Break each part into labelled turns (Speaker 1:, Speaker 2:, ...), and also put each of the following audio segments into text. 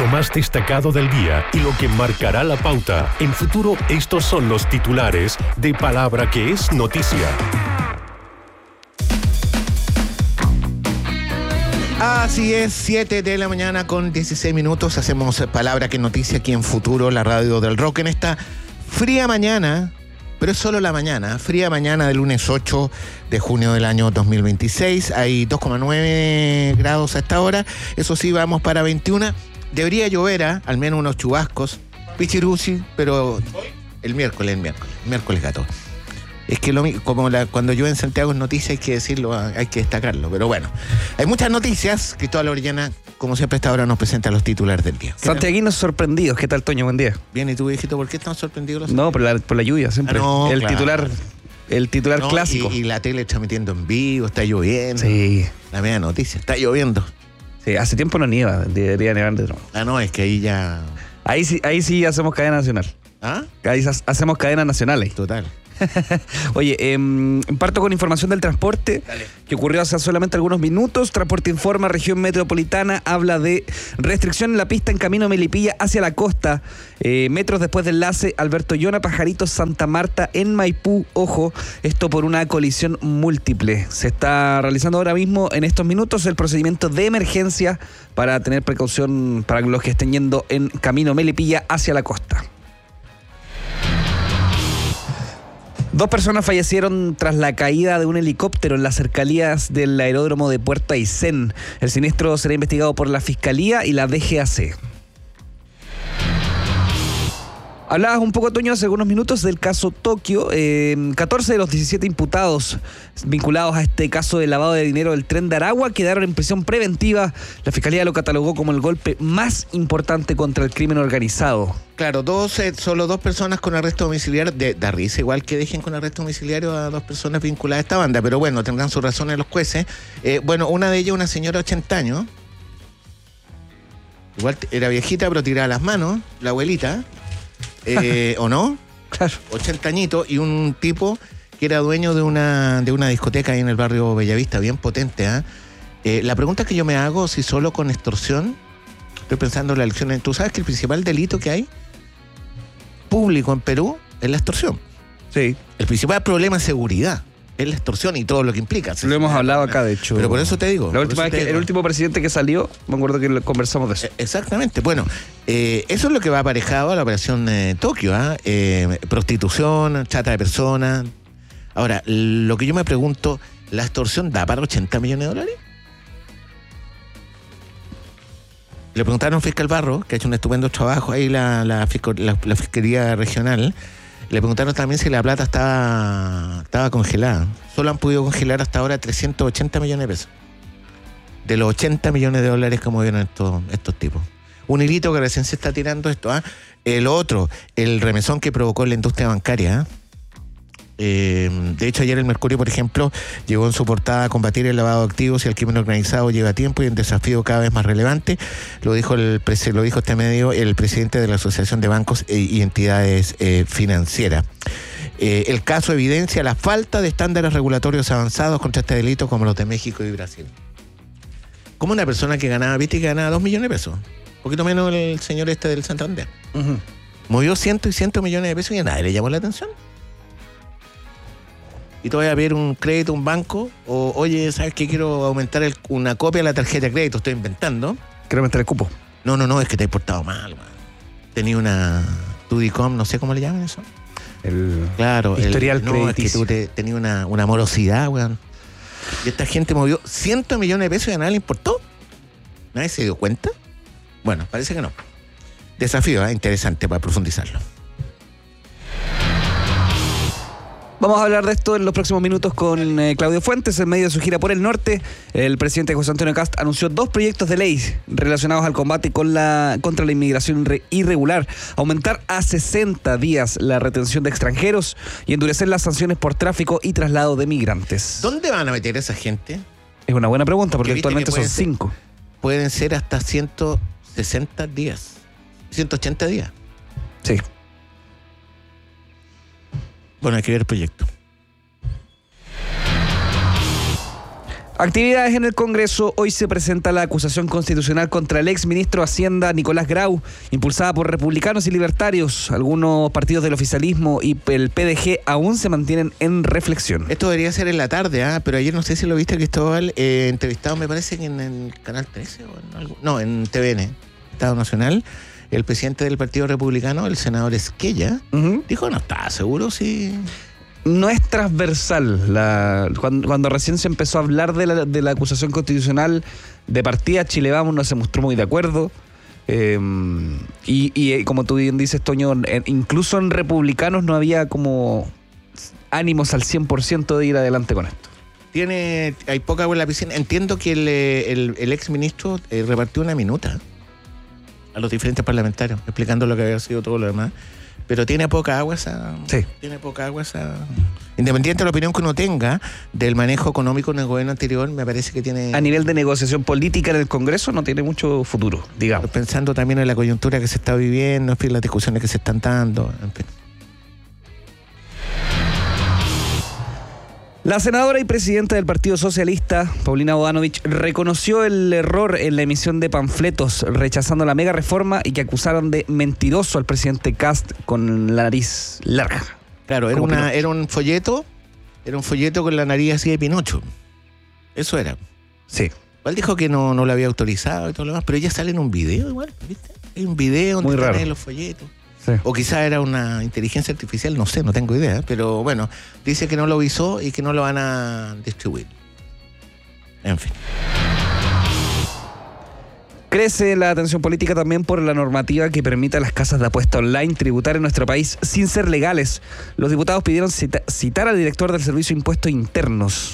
Speaker 1: más destacado del día y lo que marcará la pauta. En Futuro, estos son los titulares de Palabra que es noticia.
Speaker 2: Así es, 7 de la mañana con 16 minutos. Hacemos Palabra que es noticia aquí en Futuro, la radio del rock, en esta fría mañana, pero es solo la mañana, fría mañana del lunes 8 de junio del año 2026. Hay 2,9 grados a esta hora. Eso sí, vamos para 21. Debería llover, al menos unos chubascos, pichirusi, pero el miércoles 14. Es que cuando llueve en Santiago es noticia, hay que decirlo, hay que destacarlo. Pero bueno, hay muchas noticias. Cristóbal Orellana, como siempre, a esta hora nos presenta los titulares del día.
Speaker 3: Santiaguinos sorprendidos. ¿Qué tal, Toño? Buen día.
Speaker 2: Bien, ¿y tú, viejito, por qué están sorprendidos?
Speaker 3: No, por la lluvia, siempre.
Speaker 2: No,
Speaker 3: el
Speaker 2: claro.
Speaker 3: titular clásico.
Speaker 2: Y la tele está metiendo en vivo, está lloviendo.
Speaker 3: Sí.
Speaker 2: La media noticia, está lloviendo.
Speaker 3: Sí, hace tiempo no nieva, debería nevar de nuevo.
Speaker 2: No, es que ahí ya...
Speaker 3: Ahí sí hacemos cadena nacional.
Speaker 2: ¿Ah?
Speaker 3: Ahí hacemos cadenas nacionales.
Speaker 2: Total.
Speaker 3: Oye, parto con información del transporte. Dale. Que ocurrió hace solamente algunos minutos. Transporte Informa, región metropolitana, habla de restricción en la pista en camino Melipilla hacia la costa, metros después del enlace Alberto Llona, Pajaritos, Santa Marta en Maipú. Ojo, esto por una colisión múltiple. Se está realizando ahora mismo, en estos minutos, el procedimiento de emergencia para tener precaución para los que estén yendo en camino Melipilla hacia la costa. 2 personas fallecieron tras la caída de un helicóptero en las cercanías del aeródromo de Puerto Aysén. El siniestro será investigado por la Fiscalía y la DGAC. Hablabas un poco, Toño, hace algunos minutos del caso Tokio. 14 de los 17 imputados vinculados a este caso de lavado de dinero del Tren de Aragua quedaron en prisión preventiva. La Fiscalía lo catalogó como el golpe más importante contra el crimen organizado.
Speaker 2: Claro, solo 2 personas con arresto domiciliario. Da risa igual que dejen con arresto domiciliario a 2 personas vinculadas a esta banda, pero bueno, tendrán sus razones los jueces. Una de ellas, una señora de 80 años. Igual era viejita, pero tiraba las manos, la abuelita. ¿O no?
Speaker 3: Claro.
Speaker 2: 80 añitos, y un tipo que era dueño de una discoteca ahí en el barrio Bellavista, bien potente. La pregunta que yo me hago, si solo con extorsión, estoy pensando en la elección. ¿Tú sabes que el principal delito que hay público en Perú es la extorsión?
Speaker 3: Sí.
Speaker 2: El principal problema es seguridad, es la extorsión y todo lo que implica.
Speaker 3: Lo hemos hablado acá, de hecho.
Speaker 2: Pero por eso te digo.
Speaker 3: El último presidente que salió, me acuerdo que conversamos de eso.
Speaker 2: Exactamente. Bueno, eso es lo que va aparejado a la operación Tokio. Prostitución, trata de personas. Ahora, lo que yo me pregunto, ¿la extorsión da para 80 millones de dólares? Le preguntaron al fiscal Barro, que ha hecho un estupendo trabajo ahí, la Fiscalía Regional. Le preguntaron también si la plata estaba congelada. Solo han podido congelar hasta ahora 380 millones de pesos. De los 80 millones de dólares que movieron estos tipos. Un hilito que recién se está tirando esto. El otro, el remesón que provocó la industria bancaria. De hecho, ayer el Mercurio, por ejemplo, llegó en su portada a combatir el lavado de activos y el crimen organizado lleva tiempo y un desafío cada vez más relevante. Lo dijo este medio el presidente de la Asociación de Bancos y Entidades Financieras. El caso evidencia la falta de estándares regulatorios avanzados contra este delito como los de México y Brasil. Como una persona que ganaba 2 millones de pesos, un poquito menos el señor del Santander, movió cientos y cientos de millones de pesos y a nadie le llamó la atención. Y tú vas a pedir un crédito a un banco, o oye, ¿sabes qué? Quiero aumentar una copia de la tarjeta de crédito, estoy inventando.
Speaker 3: Quiero aumentar el cupo.
Speaker 2: No, es que te has portado mal, man. Tenía una Tudicom, no sé cómo le llaman eso.
Speaker 3: Claro, historial crediticio.
Speaker 2: Es que tú tenías una morosidad, weón. Y esta gente movió cientos de millones de pesos y a nadie le importó. ¿Nadie se dio cuenta? Bueno, parece que no. Desafío, interesante para profundizarlo.
Speaker 3: Vamos a hablar de esto en los próximos minutos con Claudio Fuentes. En medio de su gira por el norte, el presidente José Antonio Kast anunció 2 proyectos de ley relacionados al combate contra la inmigración irregular, aumentar a 60 días la retención de extranjeros y endurecer las sanciones por tráfico y traslado de migrantes.
Speaker 2: ¿Dónde van a meter a esa gente?
Speaker 3: Es una buena pregunta, porque actualmente son 5.
Speaker 2: Pueden ser hasta 160 días, 180 días.
Speaker 3: Sí. Bueno,
Speaker 2: hay que ver el proyecto.
Speaker 3: Actividades en el Congreso. Hoy se presenta la acusación constitucional contra el exministro de Hacienda Nicolás Grau, impulsada por republicanos y libertarios. Algunos partidos del oficialismo y el PDG aún se mantienen en reflexión.
Speaker 2: Esto debería ser en la tarde, pero ayer no sé si lo viste, Cristóbal, entrevistado me parece que en el Canal 13 o en algo. No, en TVN, Estado Nacional. El presidente del Partido Republicano, el senador Esquella, dijo no estaba seguro si...
Speaker 3: No es transversal. Cuando recién se empezó a hablar de la acusación constitucional de partida, Chile Vamos no se mostró muy de acuerdo. Y como tú bien dices, Toño, incluso en republicanos no había como ánimos al 100% de ir adelante con esto.
Speaker 2: Hay poca agua en la piscina. Entiendo que el exministro repartió una minuta a los diferentes parlamentarios, explicando lo que había sido todo lo demás. Pero tiene poca agua esa...
Speaker 3: Sí.
Speaker 2: Tiene poca agua esa... Independiente de la opinión que uno tenga del manejo económico en el gobierno anterior, me parece que tiene...
Speaker 3: A nivel de negociación política en el Congreso no tiene mucho futuro, digamos.
Speaker 2: Pensando también en la coyuntura que se está viviendo, en fin, las discusiones que se están dando, en fin.
Speaker 3: La senadora y presidenta del Partido Socialista, Paulina Bodanovich, reconoció el error en la emisión de panfletos rechazando la mega reforma y que acusaron de mentiroso al presidente Kast con la nariz larga.
Speaker 2: Claro, era un folleto con la nariz así de Pinocho. Eso era.
Speaker 3: Sí.
Speaker 2: Igual dijo que no lo había autorizado y todo lo demás, pero ella sale en un video igual, ¿viste? Hay un video donde están ahí los folletos. Sí. O quizá era una inteligencia artificial, no sé, no tengo idea, pero bueno, dice que no lo avisó y que no lo van a distribuir. En fin.
Speaker 3: Crece la atención política también por la normativa que permite a las casas de apuesta online tributar en nuestro país sin ser legales. Los diputados pidieron citar al director del Servicio de Impuestos Internos.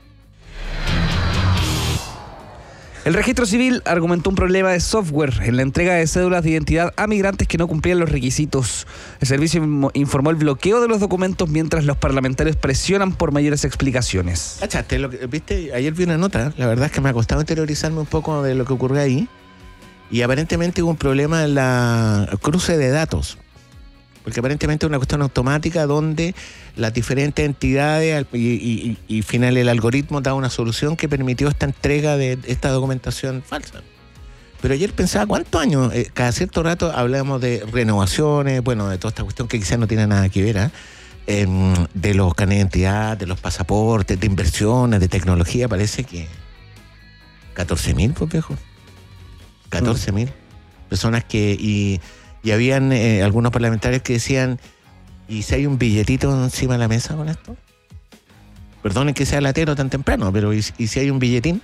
Speaker 3: El Registro Civil argumentó un problema de software en la entrega de cédulas de identidad a migrantes que no cumplían los requisitos. El servicio informó el bloqueo de los documentos mientras los parlamentarios presionan por mayores explicaciones.
Speaker 2: ¿Cachaste lo que viste? Ayer vi una nota, la verdad es que me ha costado interiorizarme un poco de lo que ocurrió ahí, y aparentemente hubo un problema en la cruce de datos. Porque aparentemente es una cuestión automática donde las diferentes entidades y final el algoritmo da una solución que permitió esta entrega de esta documentación falsa. Pero ayer pensaba, ¿cuántos años? Cada cierto rato hablamos de renovaciones, bueno, de toda esta cuestión que quizás no tiene nada que ver, de los carnets de identidad, de los pasaportes, de inversiones, de tecnología, parece que 14.000, pues viejo. 14.000 personas que... Y habían algunos parlamentarios que decían, ¿y si hay un billetito encima de la mesa con esto? Perdonen que sea latero tan temprano, pero ¿y si hay un billetín?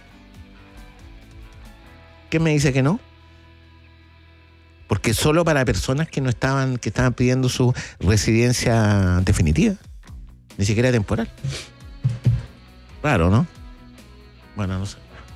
Speaker 2: ¿Qué me dice que no? Porque solo para personas que estaban pidiendo su residencia definitiva, ni siquiera temporal. Raro, ¿no? Bueno, no sé.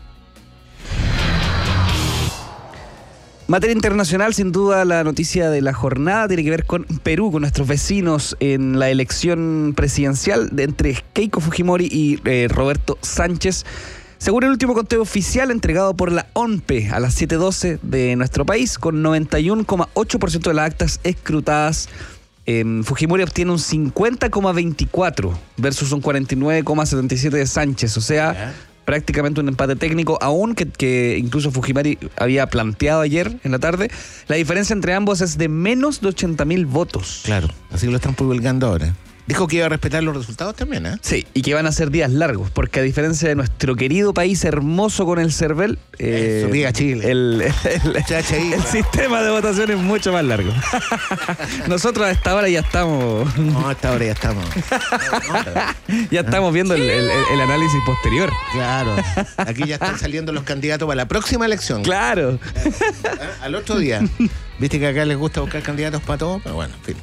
Speaker 3: Materia internacional, sin duda la noticia de la jornada tiene que ver con Perú, con nuestros vecinos en la elección presidencial entre Keiko Fujimori y Roberto Sánchez. Según el último conteo oficial entregado por la ONPE a las 7:12 de nuestro país, con 91,8% de las actas escrutadas, Fujimori obtiene un 50,24 versus un 49,77 de Sánchez, o sea... prácticamente un empate técnico, aún que incluso Fujimori había planteado ayer en la tarde. La diferencia entre ambos es de menos de 80.000 votos.
Speaker 2: Claro, así lo están publicando ahora. Dijo que iba a respetar los resultados también, ¿eh?
Speaker 3: Sí, y que van a ser días largos, porque a diferencia de nuestro querido país hermoso con el CERVEL,
Speaker 2: viva Chile.
Speaker 3: El sistema de votación es mucho más largo. Nosotros a esta hora ya estamos...
Speaker 2: No, a esta hora ya estamos.
Speaker 3: Ya estamos viendo el análisis posterior.
Speaker 2: Claro. Aquí ya están saliendo los candidatos para la próxima elección.
Speaker 3: Claro.
Speaker 2: Al otro día. Viste que acá les gusta buscar candidatos para todo, pero bueno, en fin.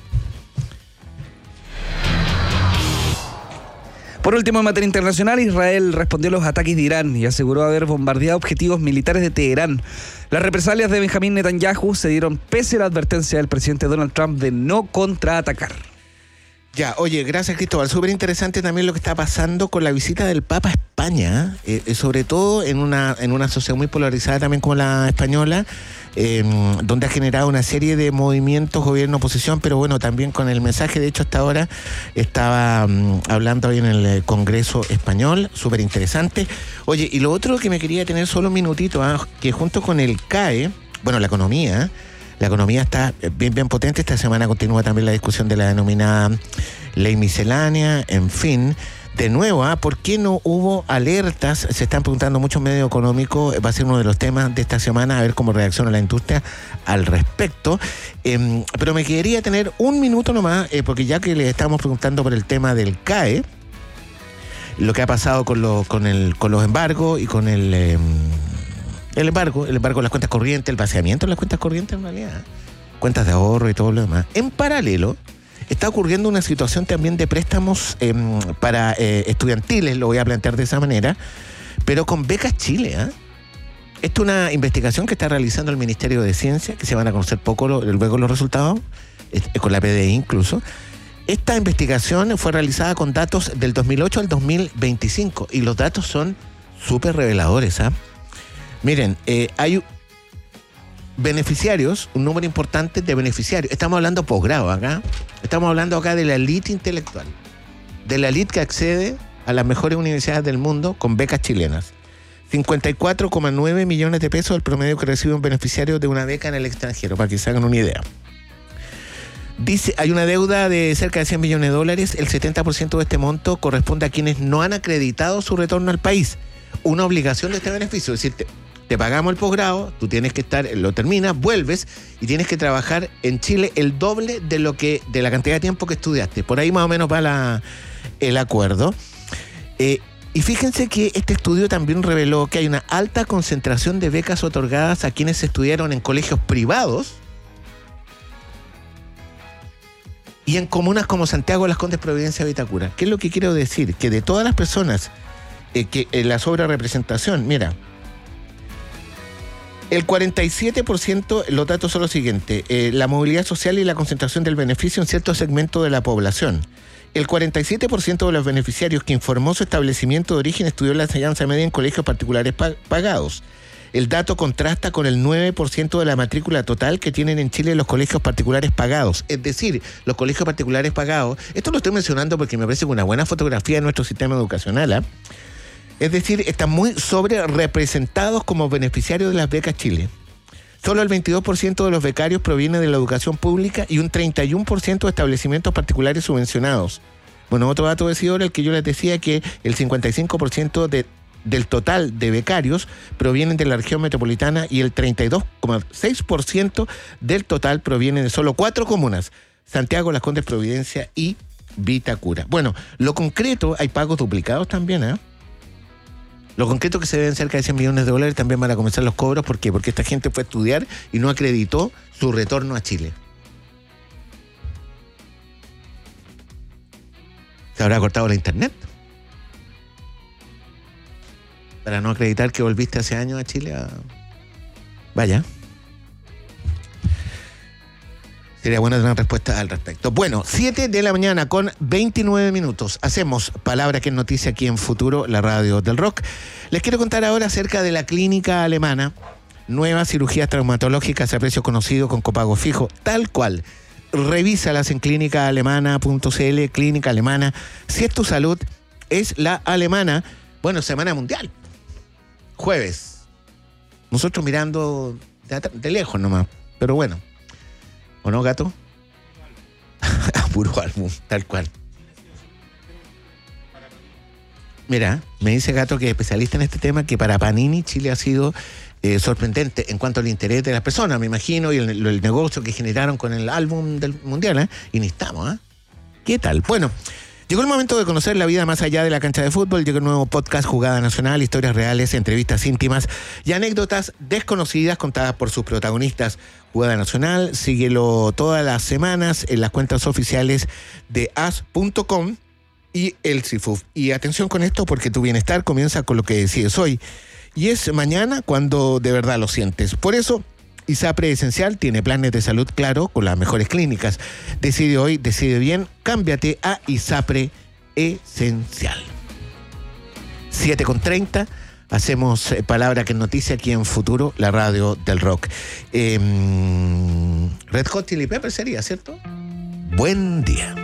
Speaker 3: Por último, en materia internacional, Israel respondió a los ataques de Irán y aseguró haber bombardeado objetivos militares de Teherán. Las represalias de Benjamín Netanyahu se dieron pese a la advertencia del presidente Donald Trump de no contraatacar.
Speaker 2: Ya, oye, gracias Cristóbal. Súper interesante también lo que está pasando con la visita del Papa a España, sobre todo en una sociedad muy polarizada también como la española, donde ha generado una serie de movimientos, gobierno, oposición, pero bueno, también con el mensaje. De hecho, hasta ahora estaba hablando hoy en el Congreso español, súper interesante. Oye, y lo otro que me quería tener solo un minutito, que junto con el CAE, bueno, la economía está bien potente. Esta semana continúa también la discusión de la denominada ley miscelánea, en fin. De nuevo, ¿por qué no hubo alertas? Se están preguntando muchos medios económicos. Va a ser uno de los temas de esta semana, a ver cómo reacciona la industria al respecto. Pero me quería tener un minuto nomás, porque ya que les estamos preguntando por el tema del CAE, lo que ha pasado con los embargos y con el embargo de las cuentas corrientes, el vaciamiento de las cuentas corrientes en realidad, cuentas de ahorro y todo lo demás. En paralelo, está ocurriendo una situación también de préstamos para estudiantiles, lo voy a plantear de esa manera, pero con becas Chile. Esta es una investigación que está realizando el Ministerio de Ciencia, que se van a conocer luego los resultados, con la PDI incluso. Esta investigación fue realizada con datos del 2008 al 2025 y los datos son súper reveladores. Miren, hay beneficiarios, un número importante de beneficiarios. Estamos hablando posgrado acá. Estamos hablando acá de la élite intelectual. De la élite que accede a las mejores universidades del mundo con becas chilenas. 54,9 millones de pesos el promedio que recibe un beneficiario de una beca en el extranjero, para que se hagan una idea. Dice, hay una deuda de cerca de $100 millones. El 70% de este monto corresponde a quienes no han acreditado su retorno al país. Una obligación de este beneficio, es decir, te pagamos el posgrado, tú tienes que lo terminas, vuelves y tienes que trabajar en Chile el doble de la cantidad de tiempo que estudiaste. Por ahí más o menos va el acuerdo. Y fíjense que este estudio también reveló que hay una alta concentración de becas otorgadas a quienes estudiaron en colegios privados y en comunas como Santiago, Las Condes, Providencia, Vitacura. ¿Qué es lo que quiero decir? Que de todas las personas que en la sobrerepresentación, mira, el 47%, los datos son los siguientes: la movilidad social y la concentración del beneficio en cierto segmento de la población. El 47% de los beneficiarios que informó su establecimiento de origen estudió la enseñanza media en colegios particulares pagados. El dato contrasta con el 9% de la matrícula total que tienen en Chile los colegios particulares pagados. Es decir, los colegios particulares pagados, esto lo estoy mencionando porque me parece una buena fotografía de nuestro sistema educacional, Es decir, están muy sobre representados como beneficiarios de las becas Chile. Solo el 22% de los becarios proviene de la educación pública y un 31% de establecimientos particulares subvencionados. Bueno, otro dato decidor, el que yo les decía, que el 55% del total de becarios provienen de la región metropolitana y el 32,6% del total proviene de solo 4 comunas: Santiago, Las Condes, Providencia y Vitacura. Bueno, lo concreto, hay pagos duplicados también, Lo concreto que se deben cerca de $100 millones, también van a comenzar los cobros. ¿Por qué? Porque esta gente fue a estudiar y no acreditó su retorno a Chile. ¿Se habrá cortado la internet? Para no acreditar que volviste hace años a Chile. Vaya. Sería bueno tener respuesta al respecto. Bueno, 7 de la mañana con 29 minutos. Hacemos Palabra que es noticia aquí en Futuro, la radio del rock. Les quiero contar ahora acerca de la clínica alemana. Nuevas cirugías traumatológicas a precio conocido con copago fijo, tal cual. Revísalas en clínicaalemana.cl, Clínica Alemana. Si es tu salud, es la alemana. Bueno, Semana Mundial. Jueves. Nosotros mirando de lejos nomás, pero bueno. ¿O no, Gato? A puro álbum, tal cual. Mira, me dice Gato, que es especialista en este tema, que para Panini Chile ha sido sorprendente en cuanto al interés de las personas, me imagino, y el negocio que generaron con el álbum del Mundial, y ni estamos, ¿Qué tal? Bueno, llegó el momento de conocer la vida más allá de la cancha de fútbol. Llegó el nuevo podcast Jugada Nacional, historias reales, entrevistas íntimas y anécdotas desconocidas contadas por sus protagonistas. Jugada Nacional, síguelo todas las semanas en las cuentas oficiales de as.com y el CIFUF. Y atención con esto, porque tu bienestar comienza con lo que decides hoy. Y es mañana cuando de verdad lo sientes. Por eso, ISAPRE Esencial tiene planes de salud claro con las mejores clínicas. Decide hoy, decide bien, cámbiate a ISAPRE Esencial. 7:30, hacemos Palabra que es Noticia aquí en Futuro, la radio del rock. Red Hot Chili Peppers sería, ¿cierto? Buen día.